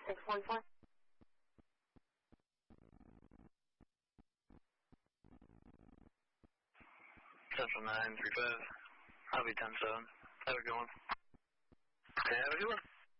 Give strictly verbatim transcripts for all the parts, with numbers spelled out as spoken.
six forty-four. Central nine three five. I'll be ten seven. Have a good one. Okay, have a good one.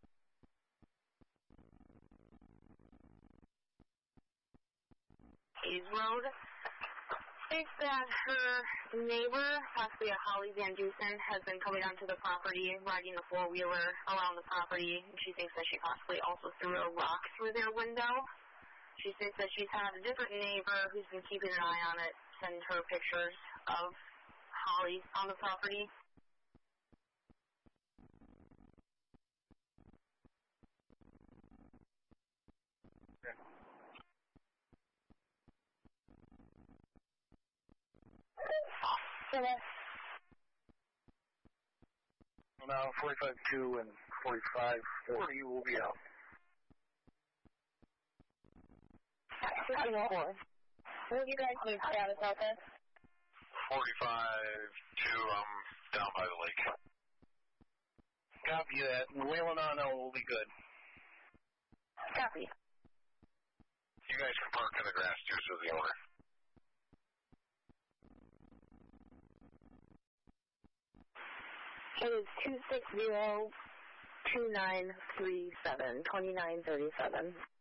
Hayes Road states that her neighbor, possibly a Holly Van Dusen, has been coming onto the property, riding a four-wheeler around the property, and she thinks that she possibly also threw a rock through their window. She thinks that she's had a different neighbor who's been keeping an eye on it send her pictures of Holly on the property. Okay. Well, now forty-five two and forty-five forty will be out. What do you guys need status out there? forty-five two, um, down by the lake. Copy that. And Wayland on will be good. Copy. You guys can park in the grass too, so the owner. It is two six zero two nine three seven, twenty-nine thirty-seven.